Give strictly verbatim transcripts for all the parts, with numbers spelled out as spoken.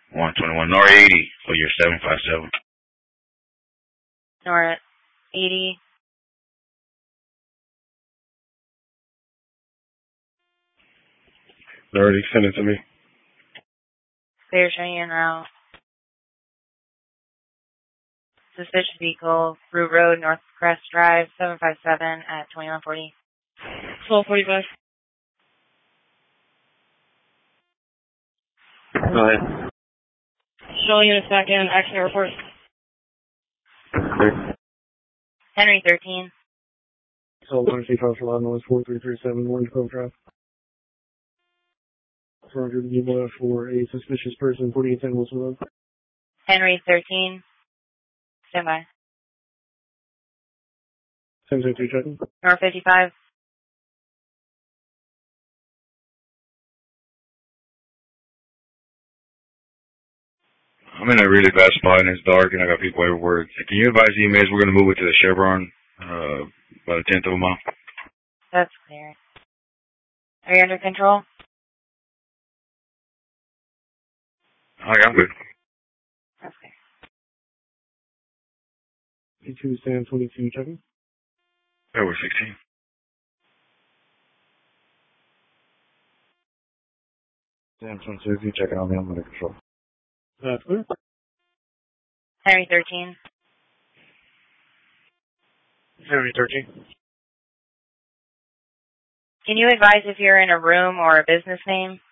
one twenty-one, Nor eighty for your seven five seven. Nor eighty. They already sent it to me. Clear, showing you en route. Suspicious vehicle, Root Road, North Crest Drive, seven five seven at twenty-one forty. twelve forty-five. Go ahead. Showing you in a second. Action report. Clear. Henry thirteen. So one C five for Loud Noise four three three seven one Cove Drive. four hundred Ebola for a suspicious person, forty-eight ten Wilson Road. Henry thirteen. Stand by. ten two checking. North fifty-five. I'm in a really bad spot and it's dark and I got people everywhere. Can you advise the inmates we're going to move it to the Chevron uh, by the tenth of a mile? That's clear. Are you under control? Okay, I'm good. That's clear. P two Sam twenty-two checking. Yeah, we're sixteen. Sam twenty-two, if you checking on me, I'm under control. That's clear. Henry thirteen. Henry thirteen. Can you advise if you're in a room or a business name?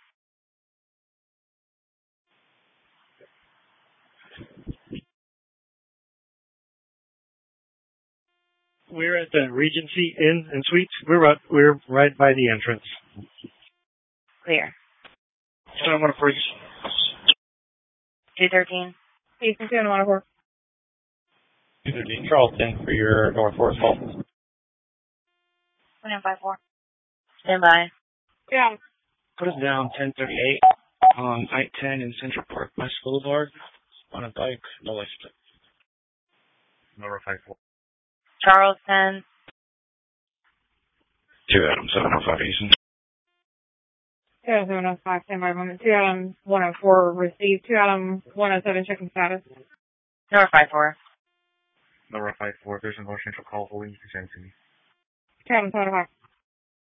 We're at the Regency Inn and Suites. We're right, we're right by the entrance. Clear. seven one four. two thirteen. Eastern two one four. two thirteen Charleston for your North Forest call. one nine five four. Stand by. Yeah. Put us down ten thirty-eight on I ten in Central Park West Boulevard on a bike, no license plate. Number five four. Charleston. Two Adam, seven oh five Easton. two Adam seven oh five, stand by moment. two Adam one oh four received. two Adam one oh seven checking status. North five four. Number five four, if there's a more central call for you, you can send it to me. two Adam seven oh five.